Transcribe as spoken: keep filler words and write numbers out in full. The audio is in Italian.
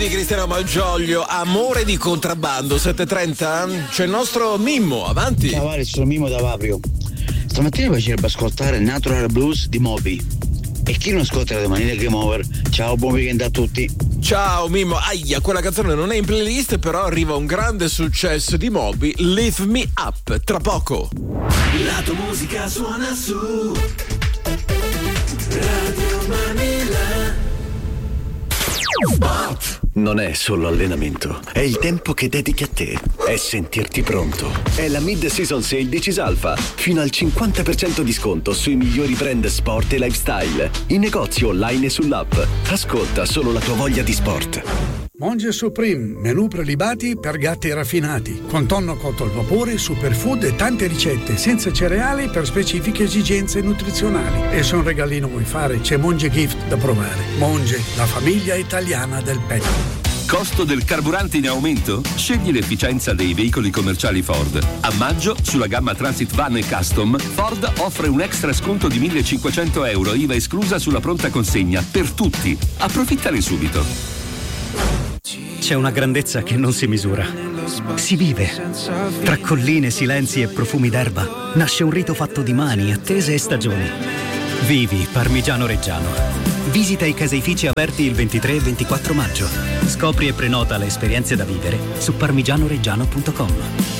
Di Cristiano Malgioglio, Amore di contrabbando, sette e trenta. C'è il nostro Mimmo, avanti. Ciao Vale, sono Mimmo da Vaprio. Stamattina mi piacerebbe ascoltare Natural Blues di Moby. E chi non ascolta la domanina Game Over? Ciao, buon weekend a tutti. Ciao Mimmo, aia, quella canzone non è in playlist, però arriva un grande successo di Moby, Lift Me Up, tra poco. La tua musica suona su Radio Manila. Sport. Non è solo allenamento, è il tempo che dedichi a te, è sentirti pronto. È la Mid-Season Sale di Cisalfa, fino al cinquanta per cento di sconto sui migliori brand sport e lifestyle, in negozio online e sull'app. Ascolta solo la tua voglia di sport. Monge Supreme, menù prelibati per gatti raffinati, con tonno cotto al vapore, superfood e tante ricette, senza cereali per specifiche esigenze nutrizionali. E se un regalino vuoi fare, c'è Monge Gift da provare. Monge, la famiglia italiana del pet. Costo del carburante in aumento? Scegli l'efficienza dei veicoli commerciali Ford. A maggio, sulla gamma Transit Van e Custom, Ford offre un extra sconto di millecinquecento euro, I V A esclusa sulla pronta consegna, per tutti. Approfittane subito. C'è una grandezza che non si misura. Si vive. Tra colline, silenzi e profumi d'erba nasce un rito fatto di mani, attese e stagioni. Vivi Parmigiano Reggiano. Visita i caseifici aperti il ventitré e ventiquattro maggio. Scopri e prenota le esperienze da vivere su parmigianoreggiano punto com.